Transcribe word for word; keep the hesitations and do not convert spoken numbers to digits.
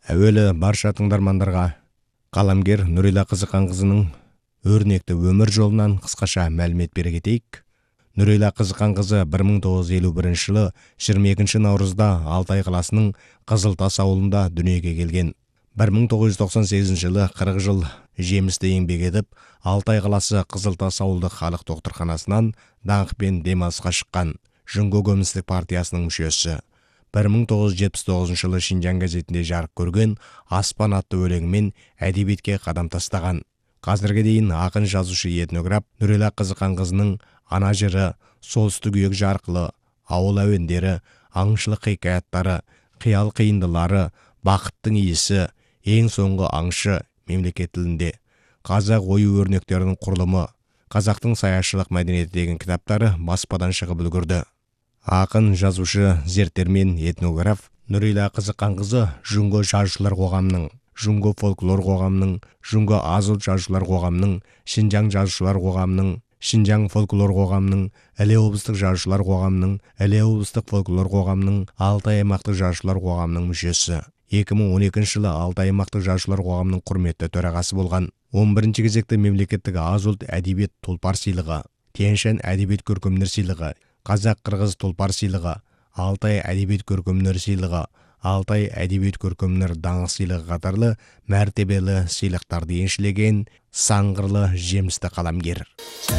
Әуелі барша тыңдармандарға қаламгер Нұрила Қызықанқызының өрнекті өмір жолынан қысқаша мәлімет бере кетейік. Нұрила Қызықанқызы бір мың тоғыз жүз елу бірінші жылы жиырма екінші наурызда Алтай қаласының Қызылтас ауылында дүниеге келген. бір мың тоғыз жүз тоқсан сегізінші жылы қырық жыл жемісті еңбек етіп, Алтай қаласы Қызылтас ауылдық халық докторханасынан даңқпен демалысқа шыққан. Жұңго коммунистік партиясының мүшесі. бір мың тоғыз жүз жетпіс тоғызыншы жылы Шинжаң газетінде жарық көрген Аспан атты өлеңімен әдебиетке қадам тастаған. Қазірге дейін ақын, жазушы, этнограф Нұрила Қызықанқызының Ана жыры, Солтүстік үйек жарқылы, Ауыл әуендері, аңшылық хикаяттары, қиял қиындылары, Бақыттың иісі, Ең соңғы аңшы мемлекет тілінде, Қазақ ою өрнектерінің құрылымы, Қазақтың саяшылық мәдениеті деген кітаптары баспадан шығып үлгерді. Ақын, жазушы, зерттеумен, этнограф Нұрила Қызықанқызы Жұңго жазушылар қоғамының, Жұңго фольклор қоғамының, Жұңго аз ұлт жазушылар қоғамының, Шинжаң жазушылар қоғамының, Шинжаң фольклор қоғамының, Іле облыстық жазушылар қоғамының, Іле облыстық фольклор қоғамының, Алтай аймақтық жазушылар қоғамының мүшесі. екі мың он екінші жылы Алтай аймақтық жазушылар қоғамының құрметті төрағасы болған. он бірінші кезекті мемлекеттік аз ұлт әдебиет тұлпар сыйлығы, Тянь-Шань әдебиет көркемдер сыйлығы, Қазақ-қырғыз тұлпар сыйлығы, Алтай әдебиет көркемдер сыйлығы, Алтай әдебиет көркемдер даңқ сыйлығы қатарлы мәртебелі сыйлықтарды еншілеген сан қырлы жемісті қаламгер.